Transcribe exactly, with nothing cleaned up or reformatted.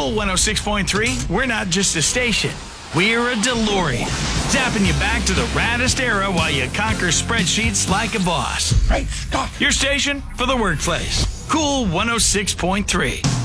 Cool one oh six point three, we're not just a station. We're a DeLorean. Zapping you back to the raddest era while you conquer spreadsheets like a boss. Great Scott! Your station for the workplace. Cool one oh six point three.